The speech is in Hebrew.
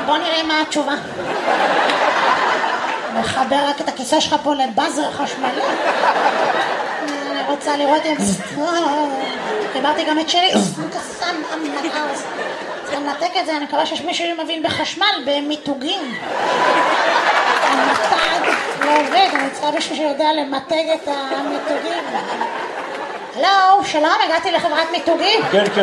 בוא נראה מה התשובה. מחבר רק את הכיסא שלך פה לבאזר חשמלי. אני רוצה לראות אם... חיברתי גם את שלי. צריך לנתק את זה, אני מקווה שיש מישהו שמבין בחשמל, במיתוגים. המתג לא עובד, אני צריכה מישהו שיודע למתג את המיתוגים. הלו, שלום, הגעתי לחברת מיתוגים. כן, כן.